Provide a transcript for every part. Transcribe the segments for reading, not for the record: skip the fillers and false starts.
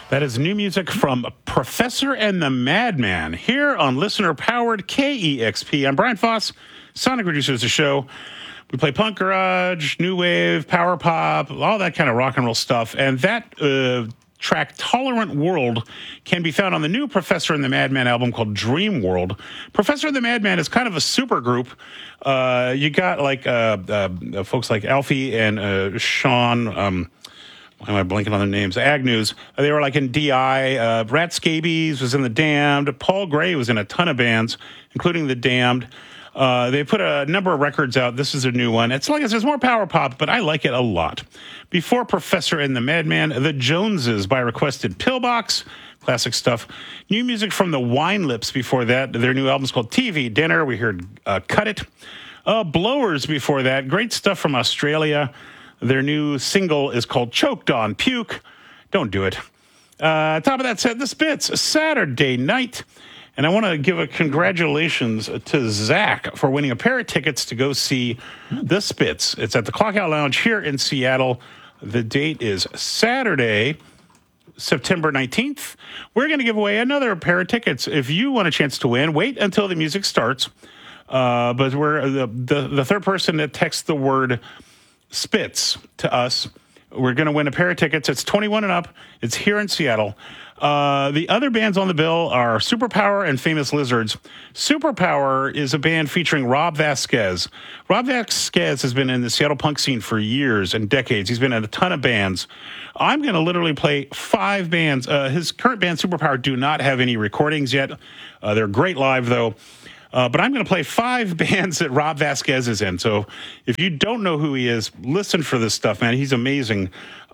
That is new music from Professor and the Madman here on listener-powered KEXP. I'm Brian Foss, sonic producer of the show. We play punk garage, new wave, power pop, all that kind of rock and roll stuff. And that track, Tolerant World, can be found on the new Professor and the Madman album called Dream World. Professor and the Madman is kind of a super group. You got like folks like Alfie and Sean... why am I blanking on their names? Agnews. They were like in DI. Rat Scabies was in The Damned. Paul Gray was in a ton of bands, including The Damned. They put a number of records out. This is a new one. It's like I said, it's more power pop, but I like it a lot. Before Professor and the Madman, The Joneses by Requested Pillbox. Classic stuff. New music from the Wine Lips before that. Their new album's called TV Dinner. We heard Cut It. Blowers before that. Great stuff from Australia. Their new single is called Choked On Puke. Don't do it. Top of that set, The Spits, Saturday night. And I want to give a congratulations to Zach for winning a pair of tickets to go see The Spits. It's at the Clockout Lounge here in Seattle. The date is Saturday, September 19th. We're going to give away another pair of tickets. If you want a chance to win, wait until the music starts. But we're the third person that texts the word Spits to us, we're going to win a pair of tickets. It's 21 and up. It's here in Seattle. The other bands on the bill are Superpower and Famous Lizards. Superpower is a band featuring Rob Vasquez. Rob Vasquez has been in the Seattle punk scene for years and decades. He's been in a ton of bands. I'm going to literally play 5 bands. His current band, Superpower, do not have any recordings yet. They're great live, though. But I'm going to play 5 bands that Rob Vasquez is in. So if you don't know who he is, listen for this stuff, man. He's amazing.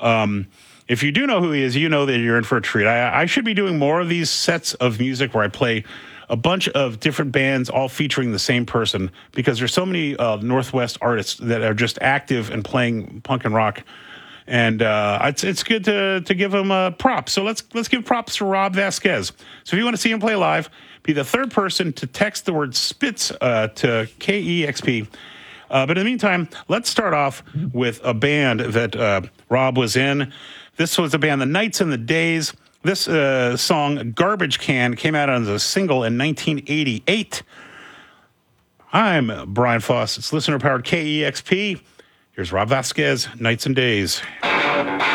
If you do know who he is, you know that you're in for a treat. I should be doing more of these sets of music where I play a bunch of different bands all featuring the same person, because there's so many Northwest artists that are just active and playing punk and rock. And it's good to give him props. So let's give props to Rob Vasquez. So if you want to see him play live, be the third person to text the word Spits to KEXP. But in the meantime, let's start off with a band that Rob was in. This was a band, The Nights and the Days. This song, Garbage Can, came out as a single in 1988. I'm Brian Foss. It's listener-powered KEXP. Here's Rob Vasquez, Nights and Days.